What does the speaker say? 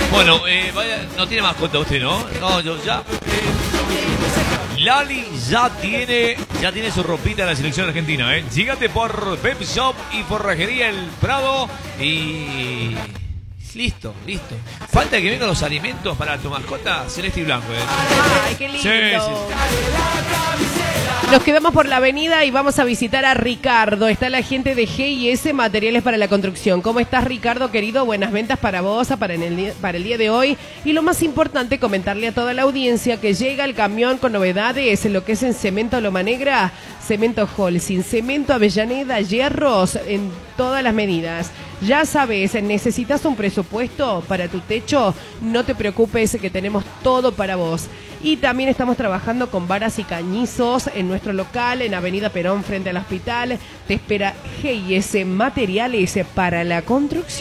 Bueno, vaya, no tiene mascota usted, ¿no? No, yo ya. Lali ya tiene su ropita de la selección argentina, ¿eh? Llegate por Pep Shop y Forrajería El Prado y... Listo. Falta que vengan los alimentos para tu mascota celeste y blanco, ¿eh? Ay, qué lindo. Sí. Nos quedamos por la avenida y vamos a visitar a Ricardo. Está la gente de G&S Materiales para la Construcción. ¿Cómo estás, Ricardo, querido? Buenas ventas para vos, para el día de hoy. Y lo más importante, comentarle a toda la audiencia que llega el camión con novedades en lo que es en cemento Loma Negra, cemento Holcim, cemento Avellaneda, hierros en todas las medidas. Ya sabes, necesitas un presupuesto para tu techo, no te preocupes que tenemos todo para vos. Y también estamos trabajando con varas y cañizos en nuestro local, en Avenida Perón, frente al hospital. Te espera G&S Materiales para la construcción.